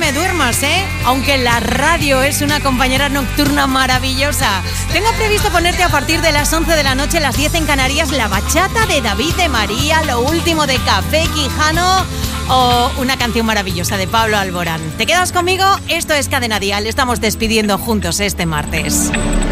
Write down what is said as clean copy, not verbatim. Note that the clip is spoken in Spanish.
me duermas, ¿eh? Aunque la radio es una compañera nocturna maravillosa. Tengo previsto ponerte a partir de las 11 de la noche, las 10 en Canarias, la bachata de David de María, lo último de Café Quijano o una canción maravillosa de Pablo Alborán. ¿Te quedas conmigo? Esto es Cadena Dial. Estamos despidiendo juntos este martes.